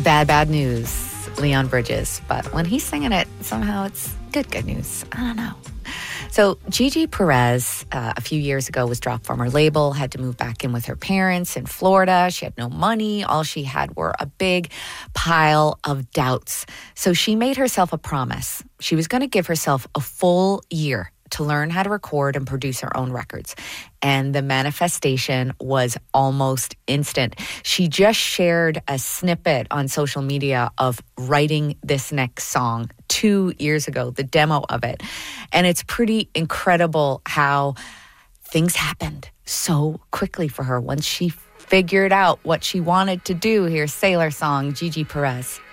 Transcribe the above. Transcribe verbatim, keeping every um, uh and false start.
bad, bad news, Leon Bridges. But when he's singing it, somehow it's good, good news. I don't know. So Gigi Perez, uh, a few years ago, was dropped from her label, had to move back in with her parents in Florida. She had no money. All she had were a big pile of doubts. So she made herself a promise. She was going to give herself a full year to learn how to record and produce her own records. And the manifestation was almost instant. She just shared a snippet on social media of writing this next song two years ago, the demo of it. And it's pretty incredible how things happened so quickly for her once she figured out what she wanted to do. Here's Sailor Song, Gigi Perez.